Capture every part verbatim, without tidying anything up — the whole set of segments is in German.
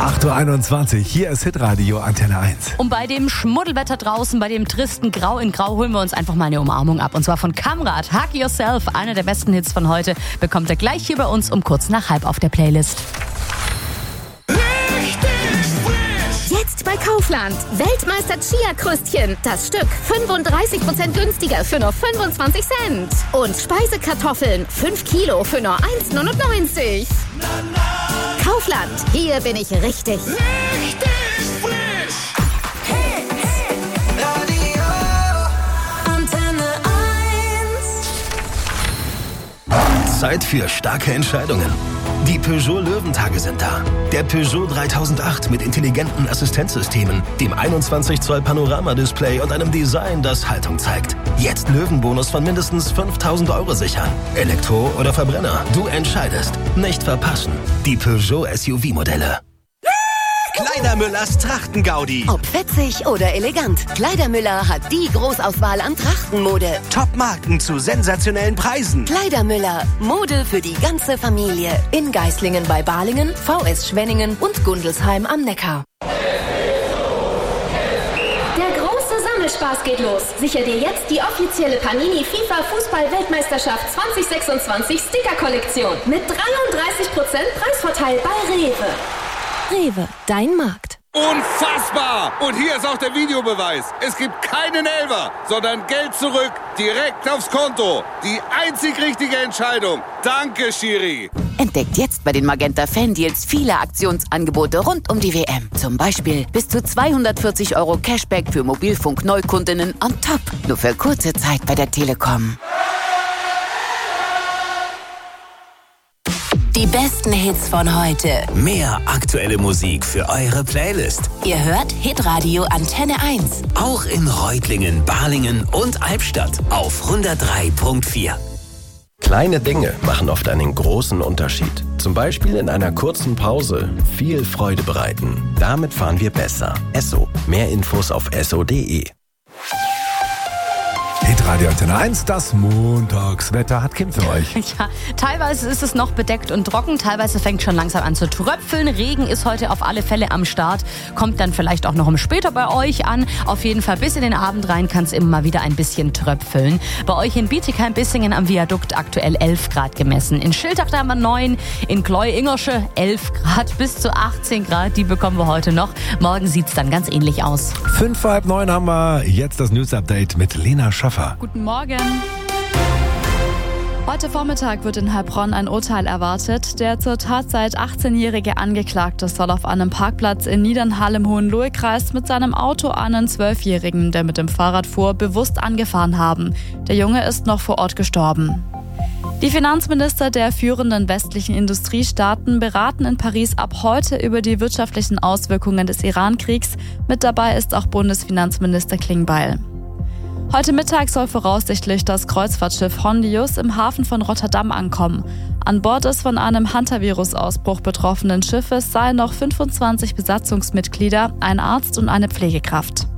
acht Uhr einundzwanzig, hier ist Hitradio Antenne eins. Und bei dem Schmuddelwetter draußen, bei dem tristen Grau in Grau, holen wir uns einfach mal eine Umarmung ab. Und zwar von Kamrat, Hug Yourself, einer der besten Hits von heute, bekommt er gleich hier bei uns um kurz nach halb auf der Playlist. Jetzt bei Kaufland. Weltmeister Chia-Krüstchen. Das Stück fünfunddreißig Prozent günstiger für nur fünfundzwanzig Cent. Und Speisekartoffeln fünf Kilo für nur eins Komma neunundneunzig. Kaufland. Hier bin ich richtig. Richtig frisch. Hey, hey. Radio Antenne eins. Zeit für starke Entscheidungen. Die Peugeot Löwentage sind da. Der Peugeot dreitausendacht mit intelligenten Assistenzsystemen, dem einundzwanzig Zoll Panoramadisplay und einem Design, das Haltung zeigt. Jetzt Löwenbonus von mindestens fünftausend Euro sichern. Elektro oder Verbrenner, du entscheidest. Nicht verpassen. Die Peugeot S U V-Modelle. Kleidermüllers Trachtengaudi. Ob fetzig oder elegant, Kleidermüller hat die Großauswahl an Trachtenmode. Top-Marken zu sensationellen Preisen. Kleidermüller, Mode für die ganze Familie. In Geislingen bei Balingen, V S Schwenningen und Gundelsheim am Neckar. Der große Sammelspaß geht los. Sicher dir jetzt die offizielle Panini FIFA Fußball-Weltmeisterschaft zwanzig sechsundzwanzig Sticker-Kollektion mit dreiunddreißig Prozent Preisvorteil bei Rewe. Rewe, dein Markt. Unfassbar! Und hier ist auch der Videobeweis. Es gibt keinen Elfer, sondern Geld zurück, direkt aufs Konto. Die einzig richtige Entscheidung. Danke, Schiri. Entdeckt jetzt bei den Magenta Fan-Deals viele Aktionsangebote rund um die W M. Zum Beispiel bis zu zweihundertvierzig Euro Cashback für Mobilfunk-Neukundinnen on top. Nur für kurze Zeit bei der Telekom. Die besten Hits von heute. Mehr aktuelle Musik für eure Playlist. Ihr hört Hitradio Antenne eins. Auch in Reutlingen, Balingen und Albstadt auf hundertdrei Komma vier. Kleine Dinge machen oft einen großen Unterschied. Zum Beispiel in einer kurzen Pause viel Freude bereiten. Damit fahren wir besser. Esso. Mehr Infos auf esso punkt de. Hitradio Antenne eins, das Montagswetter hat Kim für euch. Ja, teilweise ist es noch bedeckt und trocken, teilweise fängt schon langsam an zu tröpfeln. Regen ist heute auf alle Fälle am Start, kommt dann vielleicht auch noch später bei euch an. Auf jeden Fall bis in den Abend rein kann es immer mal wieder ein bisschen tröpfeln. Bei euch in Bietigheim-Bissingen am Viadukt aktuell elf Grad gemessen. In Schiltach haben wir neun, in Gleu-Ingersche elf Grad, bis zu achtzehn Grad, die bekommen wir heute noch. Morgen sieht es dann ganz ähnlich aus. Fünf vor halb neun haben wir jetzt das News-Update mit Lena Schaffer. Guten Morgen. Heute Vormittag wird in Heilbronn ein Urteil erwartet. Der zur Tatzeit achtzehnjährige Angeklagte soll auf einem Parkplatz in Niedernhall im Hohenlohe-Kreis mit seinem Auto einen Zwölfjährigen, der mit dem Fahrrad fuhr, bewusst angefahren haben. Der Junge ist noch vor Ort gestorben. Die Finanzminister der führenden westlichen Industriestaaten beraten in Paris ab heute über die wirtschaftlichen Auswirkungen des Iran-Kriegs. Mit dabei ist auch Bundesfinanzminister Klingbeil. Heute Mittag soll voraussichtlich das Kreuzfahrtschiff Hondius im Hafen von Rotterdam ankommen. An Bord des von einem Hantavirus-Ausbruch betroffenen Schiffes seien noch fünfundzwanzig Besatzungsmitglieder, ein Arzt und eine Pflegekraft.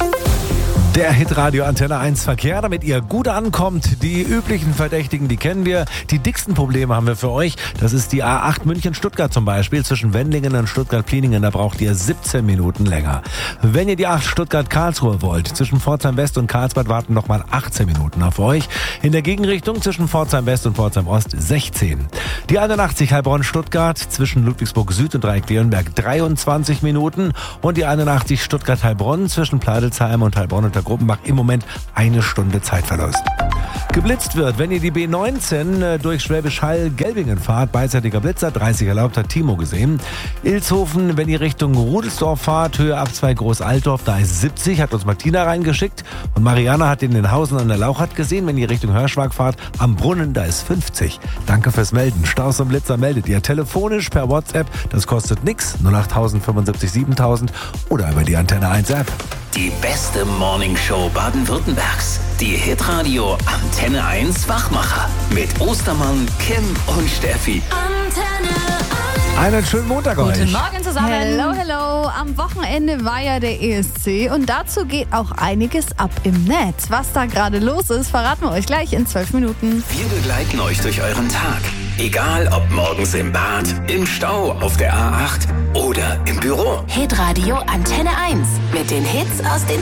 Der Hitradio Antenne eins Verkehr, damit ihr gut ankommt. Die üblichen Verdächtigen, die kennen wir. Die dicksten Probleme haben wir für euch. Das ist die A acht München-Stuttgart zum Beispiel. Zwischen Wendlingen und Stuttgart-Pliningen, da braucht ihr siebzehn Minuten länger. Wenn ihr die acht Stuttgart-Karlsruhe wollt, zwischen Pforzheim West und Karlsbad warten nochmal achtzehn Minuten auf euch. In der Gegenrichtung zwischen Pforzheim West und Pforzheim Ost sechzehn. Die einundachtzig Heilbronn-Stuttgart zwischen Ludwigsburg Süd und Dreieck-Leonberg dreiundzwanzig Minuten. Und die einundachtzig Stuttgart-Heilbronn zwischen Pladelsheim und Heilbronn und Gruppenbach im Moment eine Stunde Zeitverlust. Geblitzt wird, wenn ihr die B neunzehn durch Schwäbisch Hall Gelbingen fahrt, beidseitiger Blitzer, dreißig erlaubt, hat Timo gesehen. Ilshofen, wenn ihr Richtung Rudelsdorf fahrt, Höhe ab zwei Groß-Altdorf, da ist siebzig, hat uns Martina reingeschickt. Und Mariana hat in den Hausen an der Lauchert gesehen, wenn ihr Richtung Hörschwag fahrt, am Brunnen, da ist fünfzig. Danke fürs Melden. Staus und Blitzer meldet ihr telefonisch per WhatsApp, das kostet nix, null acht fünfundsiebzig siebentausend oder über die Antenne eins App. Die beste Morningshow Baden-Württembergs. Die Hitradio Antenne eins Wachmacher. Mit Ostermann, Kim und Steffi. Antenne eins. Einen schönen Montag euch. Guten Morgen zusammen. Hello, hello. Am Wochenende war ja der E S C und dazu geht auch einiges ab im Netz. Was da gerade los ist, verraten wir euch gleich in zwölf Minuten. Wir begleiten euch durch euren Tag. Egal ob morgens im Bad, im Stau, auf der A acht oder im Büro. Hitradio Antenne eins mit den Hits aus den